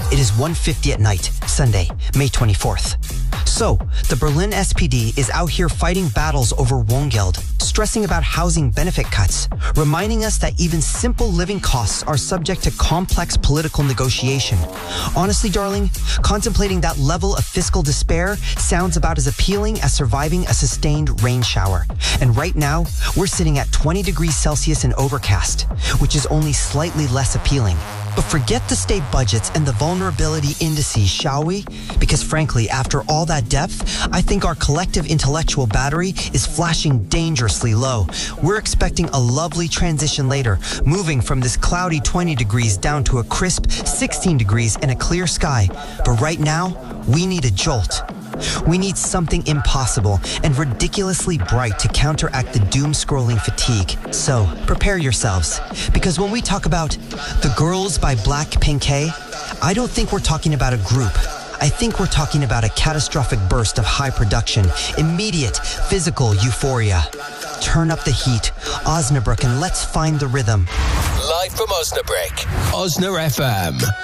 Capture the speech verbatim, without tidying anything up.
It is one fifty at night, Sunday, May twenty-fourth. So, the Berlin S P D is out here fighting battles over Wohngeld, stressing about housing benefit cuts, reminding us that even simple living costs are subject to complex political negotiation. Honestly, darling, contemplating that level of fiscal despair sounds about as appealing as surviving a sustained rain shower. And right now, we're sitting at twenty degrees Celsius and overcast, which is only slightly less appealing. But forget the state budgets and the vulnerability indices, shall we? Because frankly, after all that depth, I think our collective intellectual battery is flashing dangerously low. We're expecting a lovely transition later, moving from this cloudy twenty degrees down to a crisp sixteen degrees and a clear sky. But right now, we need a jolt. We need something impossible and ridiculously bright to counteract the doom-scrolling fatigue. So, prepare yourselves. Because when we talk about The Girls by Blackpink, I don't think we're talking about a group. I think we're talking about a catastrophic burst of high production, immediate physical euphoria. Turn up the heat, Osnabrück, and let's find the rhythm. Live from Osnabrück, Osna F M.